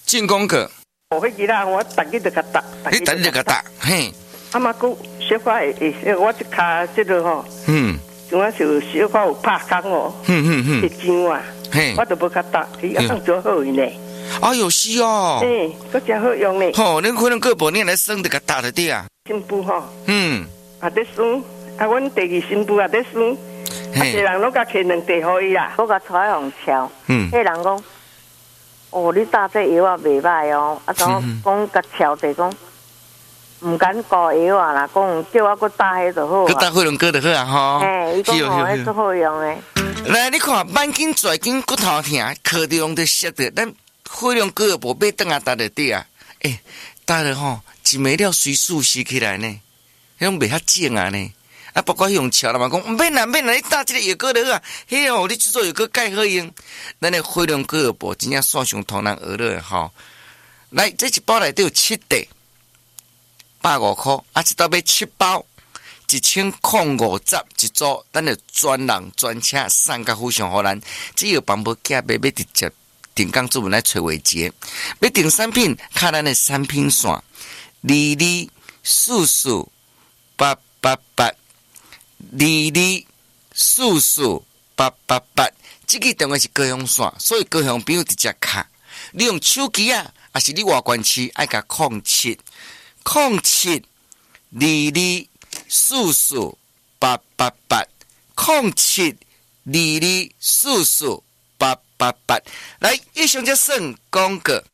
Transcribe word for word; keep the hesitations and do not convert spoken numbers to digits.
进攻课。 我会记啦，我逐日就甲答， 你逐日就甲答，嘿。 啊嘛，佮小可会会，我一骹即落吼，嗯，像我就小可有拍工哦，嗯嗯嗯，一张啊，嘿，我都无甲答，伊啊放做好呢。 哎呦是哦， 嘿，佮真好用呢。 吼，恁可能个无念来算就甲答了滴啊。 新妇吼，嗯，啊在算，啊阮第二新妇也在算，啊一人拢甲摕两地互伊啦， 我甲带互敲，嗯，迄人讲，哦，你打这药啊袂歹哦，啊讲讲甲敲地讲。唔敢搞药啊啦，讲叫我搁打迄就好啊。 搁打火龙果就好啊，吼。 嘿，伊讲吼，迄最好用诶。 来，你看，慢筋、拽筋、骨头疼，靠着用的熟的，咱火龙果无买顿啊，打得滴啊。诶，打了吼，一枚了随速吸起来呢，迄种袂遐正啊呢。啊，包括用桥啦嘛，讲唔免啦，免啦，你打即个药果就好啊。迄吼，你制作药果介好用，咱的火龙果无真正线上同人学了吼。来，这一包内底有七袋。百五块，啊，一道买七包，一千空五十一组，咱就专人专车送到府上互咱。只有帮无寄买，要直接定岗主文来找维杰。要订产品，看咱的产品线，二二四四八八八，二二四四八八八。这个电话是高雄线，所以高雄朋友直接卡。你用手机啊，还是你外关市爱甲控七。空七二二四四八八八，空七二二四四八八八。来，以上就算广告。